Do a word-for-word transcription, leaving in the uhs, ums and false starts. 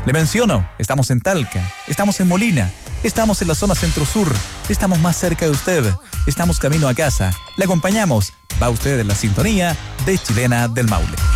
Le menciono, estamos en Talca, estamos en Molina, estamos en la zona centro-sur, estamos más cerca de usted, estamos camino a casa, le acompañamos, va usted en la sintonía de Chilena del Maule.